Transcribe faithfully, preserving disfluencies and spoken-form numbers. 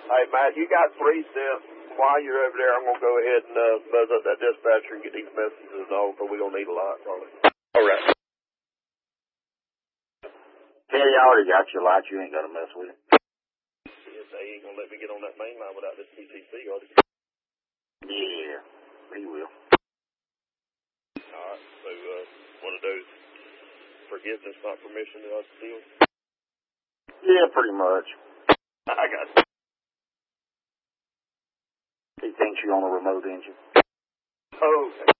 Hey, Matt, you got three cents. While you're over there, I'm going to go ahead and uh, buzz up that dispatcher and get these messages on, because we're going to need a lot, probably. All right. Tell you, I already got your light. You ain't got to mess with it. Yeah, they ain't going to let me get on that main line without this P T C, are they? Yeah, he will. All right, so uh, one of those forgiveness, not permission uh, deals? Yeah, pretty much. I got it. He thinks you're on a remote engine. Oh, okay.